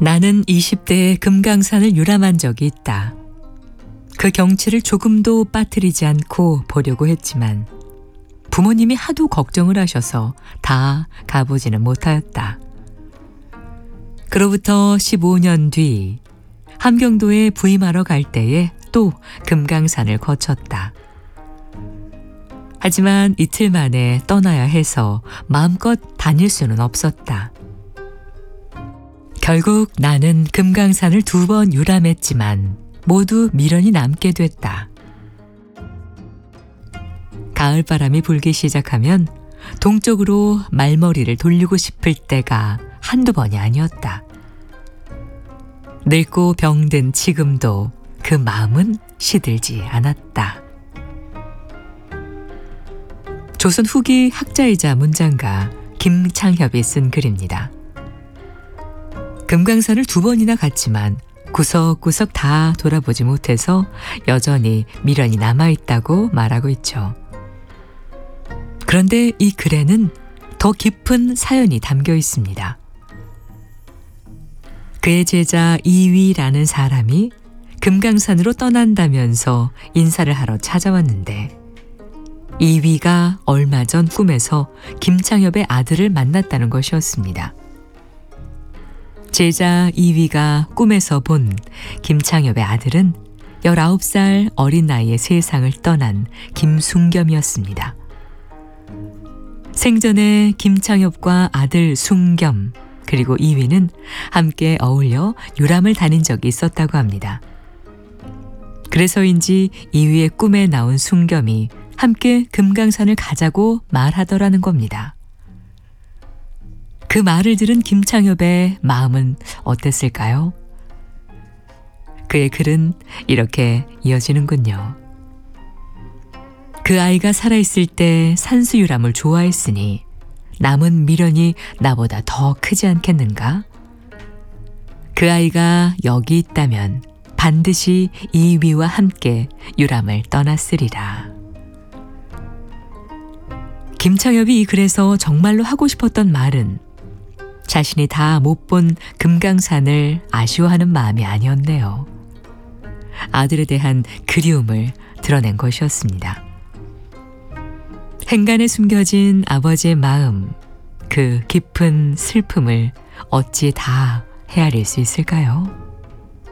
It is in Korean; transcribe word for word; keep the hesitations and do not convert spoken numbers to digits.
나는 이십 대에 금강산을 유람한 적이 있다. 그 경치를 조금도 빠뜨리지 않고 보려고 했지만 부모님이 하도 걱정을 하셔서 다 가보지는 못하였다. 그로부터 십오 년 뒤 함경도에 부임하러 갈 때에 또 금강산을 거쳤다. 하지만 이틀 만에 떠나야 해서 마음껏 다닐 수는 없었다. 결국 나는 금강산을 두 번 유람했지만 모두 미련이 남게 됐다. 가을바람이 불기 시작하면 동쪽으로 말머리를 돌리고 싶을 때가 한두 번이 아니었다. 늙고 병든 지금도 그 마음은 시들지 않았다. 조선 후기 학자이자 문장가 김창협이 쓴 글입니다. 금강산을 두 번이나 갔지만 구석구석 다 돌아보지 못해서 여전히 미련이 남아있다고 말하고 있죠. 그런데 이 글에는 더 깊은 사연이 담겨 있습니다. 그의 제자 이위라는 사람이 금강산으로 떠난다면서 인사를 하러 찾아왔는데 이위가 얼마 전 꿈에서 김창협의 아들을 만났다는 것이었습니다. 제자 이위가 꿈에서 본 김창협의 아들은 열아홉 살 어린 나이에 세상을 떠난 김순겸이었습니다. 생전에 김창협과 아들 순겸 그리고 이위는 함께 어울려 유람을 다닌 적이 있었다고 합니다. 그래서인지 이위의 꿈에 나온 순겸이 함께 금강산을 가자고 말하더라는 겁니다. 그 말을 들은 김창협의 마음은 어땠을까요? 그의 글은 이렇게 이어지는군요. 그 아이가 살아있을 때 산수유람을 좋아했으니 남은 미련이 나보다 더 크지 않겠는가? 그 아이가 여기 있다면 반드시 이위와 함께 유람을 떠났으리라. 김창협이 이 글에서 정말로 하고 싶었던 말은 자신이 다 못 본 금강산을 아쉬워하는 마음이 아니었네요. 아들에 대한 그리움을 드러낸 것이었습니다. 행간에 숨겨진 아버지의 마음, 그 깊은 슬픔을 어찌 다 헤아릴 수 있을까요?